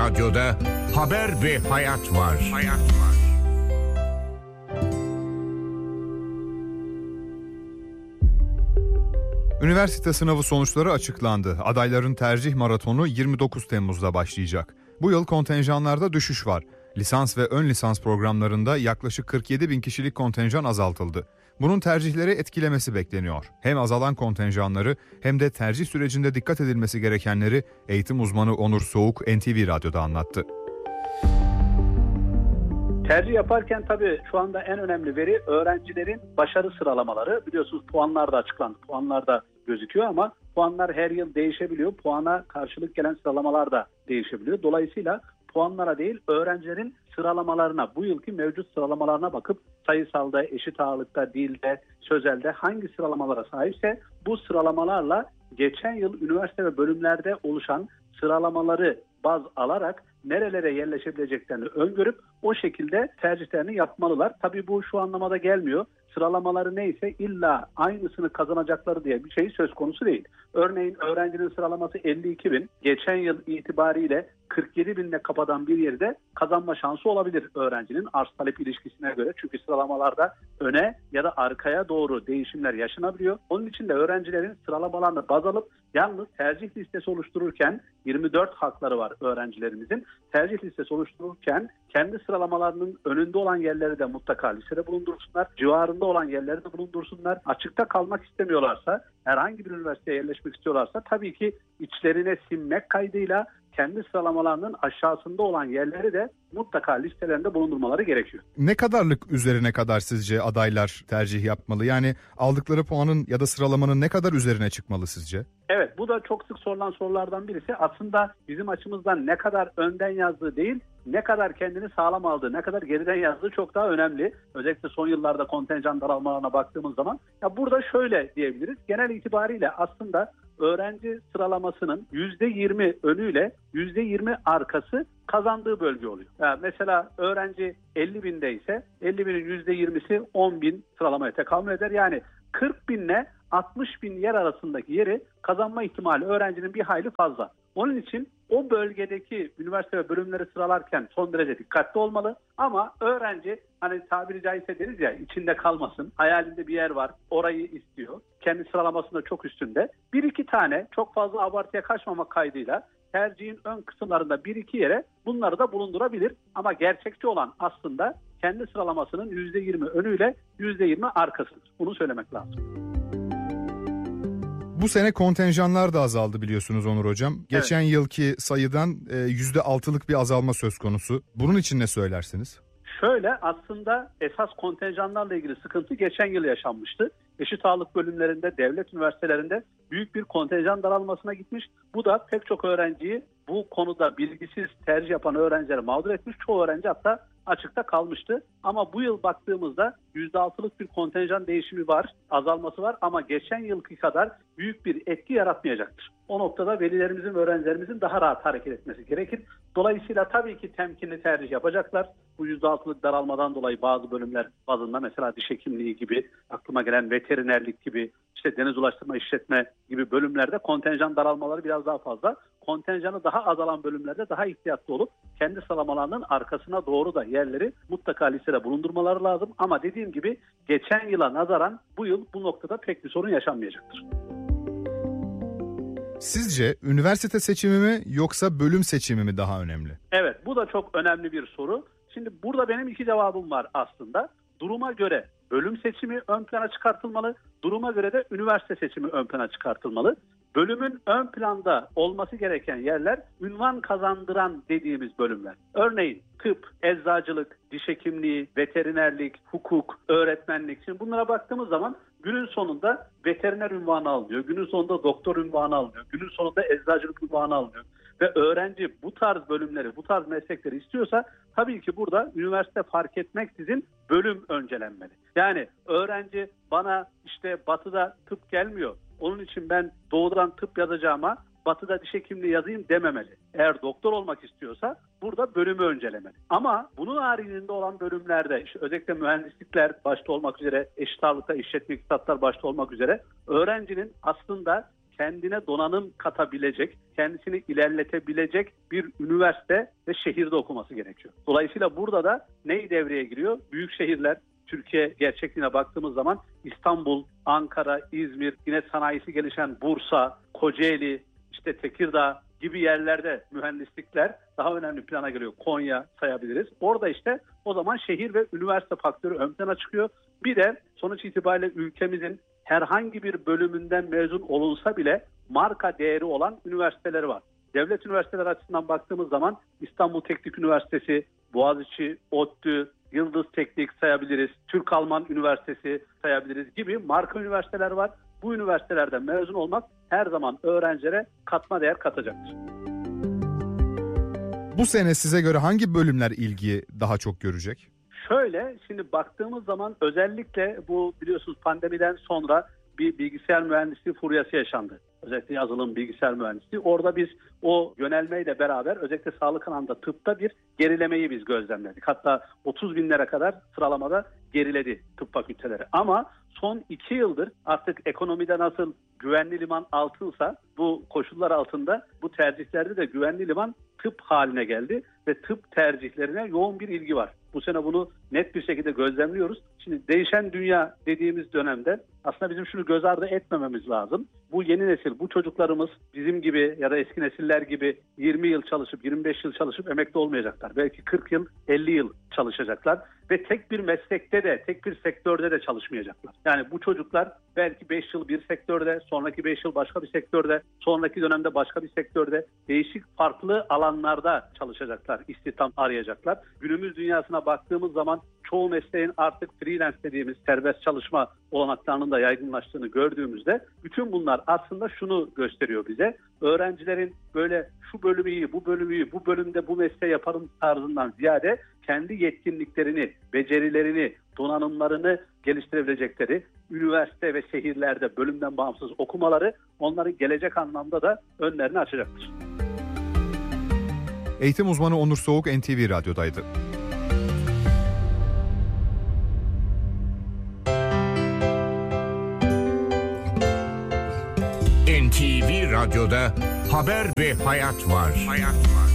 Radyoda haber ve hayat var. Üniversite sınavı sonuçları açıklandı. Adayların tercih maratonu 29 Temmuz'da başlayacak. Bu yıl kontenjanlarda düşüş var. Lisans ve ön lisans programlarında yaklaşık 47 bin kişilik kontenjan azaltıldı. Bunun tercihleri etkilemesi bekleniyor. Hem azalan kontenjanları hem de tercih sürecinde dikkat edilmesi gerekenleri eğitim uzmanı Onur Soğuk NTV Radyo'da anlattı. Tercih yaparken tabii şu anda en önemli veri öğrencilerin başarı sıralamaları. Biliyorsunuz puanlar da açıklandı. Puanlar da gözüküyor ama puanlar her yıl değişebiliyor. Puana karşılık gelen sıralamalar da değişebiliyor. Dolayısıyla puanlara değil öğrencilerin sıralamalarına, bu yılki mevcut sıralamalarına bakıp sayısalda, eşit ağırlıkta, dilde, sözelde hangi sıralamalara sahipse bu sıralamalarla geçen yıl üniversite ve bölümlerde oluşan sıralamaları baz alarak nerelere yerleşebileceklerini öngörüp o şekilde tercihlerini yapmalılar. Tabii bu şu anlamada gelmiyor. Sıralamaları neyse illa aynısını kazanacakları diye bir şey söz konusu değil. Örneğin öğrencinin sıralaması 52 bin. Geçen yıl itibariyle 47 binle kapatan bir yerde kazanma şansı olabilir öğrencinin arz talep ilişkisine göre. Çünkü sıralamalarda öne ya da arkaya doğru değişimler yaşanabiliyor. Onun için de öğrencilerin sıralamalarını baz alıp yalnız tercih listesi oluştururken 24 hakları var öğrencilerimizin. Tercih listesi oluştururken kendi sıralamalarının önünde olan yerleri de mutlaka listede bulundursunlar. Civarında olan yerleri de bulundursunlar. Açıkta kalmak istemiyorlarsa, herhangi bir üniversiteye yerleşmek istiyorlarsa tabii ki içlerine sinmek kaydıyla kendi sıralamalarının aşağısında olan yerleri de mutlaka listelerinde bulundurmaları gerekiyor. Ne kadarlık üzerine kadar sizce adaylar tercih yapmalı? Yani aldıkları puanın ya da sıralamanın ne kadar üzerine çıkmalı sizce? Evet, bu da çok sık sorulan sorulardan birisi. Aslında bizim açımızdan ne kadar önden yazdığı değil, ne kadar kendini sağlam aldığı, ne kadar geriden yazdığı çok daha önemli. Özellikle son yıllarda kontenjan daralmalarına baktığımız zaman. Ya burada şöyle diyebiliriz. Genel itibariyle aslında öğrenci sıralamasının %20 önüyle %20 arkası kazandığı bölge oluyor. Yani mesela öğrenci 50 bindeyse 50 binin %20'si 10 bin sıralamaya tekamül eder. Yani 40 binle 60 bin yer arasındaki yeri kazanma ihtimali öğrencinin bir hayli fazla. Onun için o bölgedeki üniversite ve bölümleri sıralarken son derece dikkatli olmalı. Ama öğrenci hani tabiri caizse deriz ya içinde kalmasın. Hayalinde bir yer var, orayı istiyor. Kendi sıralamasında çok üstünde. Bir iki tane çok fazla abartıya kaçmamak kaydıyla tercihin ön kısımlarında 1-2 yere bunları da bulundurabilir. Ama gerçekçi olan aslında kendi sıralamasının %20 önüyle %20 arkasıdır. Bunu söylemek lazım. Bu sene kontenjanlar da azaldı biliyorsunuz Onur Hocam. Geçen yılki sayıdan %6'lık bir azalma söz konusu. Bunun için ne söylersiniz? Şöyle aslında esas kontenjanlarla ilgili sıkıntı geçen yıl yaşanmıştı. Eşit ağırlık bölümlerinde, devlet üniversitelerinde büyük bir kontenjan daralmasına gitmiş. Bu da pek çok öğrenciyi bu konuda bilgisiz tercih yapan öğrencileri mağdur etmiş. Çoğu öğrenci hatta açıkta kalmıştı. Ama bu yıl baktığımızda %6'lık bir kontenjan değişimi var, azalması var ama geçen yılki kadar büyük bir etki yaratmayacaktır. O noktada velilerimizin ve öğrencilerimizin daha rahat hareket etmesi gerekir. Dolayısıyla tabii ki temkinli tercih yapacaklar. Bu %6'lık daralmadan dolayı bazı bölümler bazında mesela diş hekimliği gibi, aklıma gelen veterinerlik gibi, işte deniz ulaştırma işletme gibi bölümlerde kontenjan daralmaları biraz daha fazla. Kontenjanı daha azalan bölümlerde daha ihtiyatlı olup kendi sıralamalarının arkasına doğru da yerleri mutlaka listede bulundurmaları lazım. Ama dediğim gibi geçen yıla nazaran bu yıl bu noktada pek bir sorun yaşanmayacaktır. Sizce üniversite seçimi mi yoksa bölüm seçimi mi daha önemli? Evet, bu da çok önemli bir soru. Şimdi burada benim iki cevabım var aslında. Duruma göre bölüm seçimi ön plana çıkartılmalı, duruma göre de üniversite seçimi ön plana çıkartılmalı. Bölümün ön planda olması gereken yerler ünvan kazandıran dediğimiz bölümler. Örneğin tıp, eczacılık, diş hekimliği, veterinerlik, hukuk, öğretmenlik. Şimdi bunlara baktığımız zaman günün sonunda veteriner unvanı alınıyor, günün sonunda doktor unvanı alınıyor, günün sonunda eczacılık unvanı alınıyor. Ve öğrenci bu tarz bölümleri, bu tarz meslekleri istiyorsa tabii ki burada üniversite fark etmeksizin bölüm öncelenmeli. Yani öğrenci bana işte batıda tıp gelmiyor, onun için ben doğudan tıp yazacağıma batıda diş hekimliği yazayım dememeli. Eğer doktor olmak istiyorsa burada bölümü öncelemeli. Ama bunun haricinde olan bölümlerde işte özellikle mühendislikler başta olmak üzere, eşit ağırlıkta işletme iktisatlar başta olmak üzere öğrencinin aslında kendine donanım katabilecek, kendisini ilerletebilecek bir üniversite ve şehirde okuması gerekiyor. Dolayısıyla burada da ne devreye giriyor? Büyük şehirler, Türkiye gerçekliğine baktığımız zaman İstanbul, Ankara, İzmir, yine sanayisi gelişen Bursa, Kocaeli, işte Tekirdağ gibi yerlerde mühendislikler daha önemli plana geliyor. Konya sayabiliriz. Orada işte o zaman şehir ve üniversite faktörü ön plana çıkıyor. Bir de sonuç itibariyle ülkemizin herhangi bir bölümünden mezun olunsa bile marka değeri olan üniversiteleri var. Devlet üniversiteleri açısından baktığımız zaman İstanbul Teknik Üniversitesi, Boğaziçi, ODTÜ, Yıldız Teknik sayabiliriz, Türk-Alman Üniversitesi sayabiliriz gibi marka üniversiteler var. Bu üniversitelerden mezun olmak her zaman öğrencilere katma değer katacaktır. Bu sene size göre hangi bölümler ilgi daha çok görecek? Şöyle, şimdi baktığımız zaman özellikle bu biliyorsunuz pandemiden sonra bir bilgisayar mühendisliği furyası yaşandı. Özellikle yazılım, bilgisayar mühendisliği. Orada biz o yönelmeyle beraber özellikle sağlık alanında, tıpta bir gerilemeyi biz gözlemledik. Hatta 30 binlere kadar sıralamada geriledi tıp fakülteleri. Ama son 2 yıldır artık ekonomide nasıl güvenli liman altınsa bu koşullar altında bu tercihlerde de güvenli liman tıp haline geldi ve tıp tercihlerine yoğun bir ilgi var. Bu sene bunu net bir şekilde gözlemliyoruz. Şimdi değişen dünya dediğimiz dönemde aslında bizim şunu göz ardı etmememiz lazım. Bu yeni nesil, bu çocuklarımız bizim gibi ya da eski nesiller gibi 20 yıl çalışıp 25 yıl çalışıp emekli olmayacaklar. Belki 40 yıl, 50 yıl çalışacaklar ve tek bir meslekte de, tek bir sektörde de çalışmayacaklar. Yani bu çocuklar belki 5 yıl bir sektörde, sonraki 5 yıl başka bir sektörde, sonraki dönemde başka bir sektörde, değişik farklı alanlarda çalışacaklar, istihdam arayacaklar. Günümüz dünyasına baktığımız zaman çoğu mesleğin artık freelance dediğimiz serbest çalışma olanaklarının da yaygınlaştığını gördüğümüzde bütün bunlar aslında şunu gösteriyor bize. Öğrencilerin böyle şu bölümü iyi, bu bölümü iyi, bu bölümde bu mesleği yaparım tarzından ziyade kendi yetkinliklerini, becerilerini, donanımlarını geliştirebilecekleri üniversite ve şehirlerde bölümden bağımsız okumaları onların gelecek anlamda da önlerini açacaktır. Eğitim uzmanı Onur Soğuk NTV Radyo'daydı. NTV Radyo'da Haber ve Hayat var.